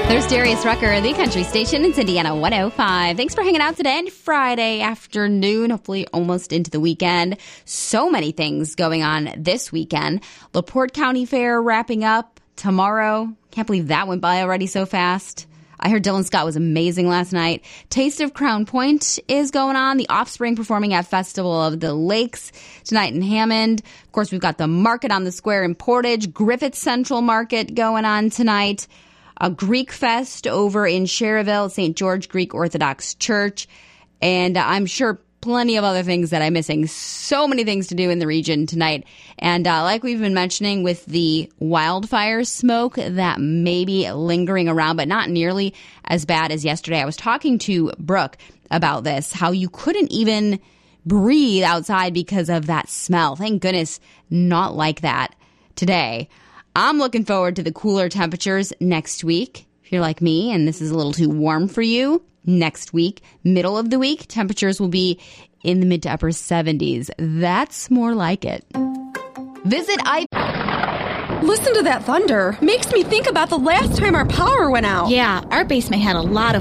There's Darius Rucker, the country station in Indiana 105. Thanks for hanging out today on Friday afternoon, hopefully almost into the weekend. So many things going on this weekend. LaPorte County Fair wrapping up tomorrow. Can't believe that went by already so fast. I heard Dylan Scott was amazing last night. Taste of Crown Point is going on. The Offspring performing at Festival of the Lakes tonight in Hammond. Of course, we've got the Market on the Square in Portage. Griffith Central Market going on tonight. A Greek Fest over in Cherville, St. George Greek Orthodox Church. And I'm sure plenty of other things that I'm missing. So many things to do in the region tonight. And like we've been mentioning with the wildfire smoke that may be lingering around, but not nearly as bad as yesterday. I was talking to Brooke about this, how you couldn't even breathe outside because of that smell. Thank goodness, not like that today. I'm looking forward to the cooler temperatures next week. If you're like me and this is a little too warm for you, next week, middle of the week, temperatures will be in the mid to upper 70s. That's more like it. Listen to that thunder. Makes me think about the last time our power went out. Yeah, our basement had a lot of